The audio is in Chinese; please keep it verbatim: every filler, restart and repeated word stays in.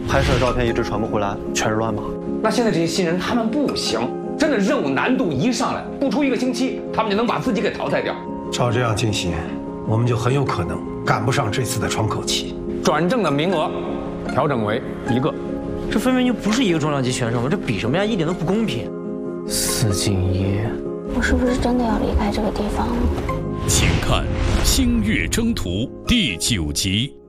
拍摄照片一直传不回来，全是乱码。 那现在这些新人他们不行，真的任务难度一上来，不出一个星期，他们就能把自己给淘汰掉。 照这样进行，我们就很有可能赶不上这次的窗口期。 转正的名额调整为一个， 这分明就不是一个重量级选手吗？这比什么呀？一点都不公平。 司敬一， 我是不是真的要离开这个地方了？ 请看《星月征途》第九集。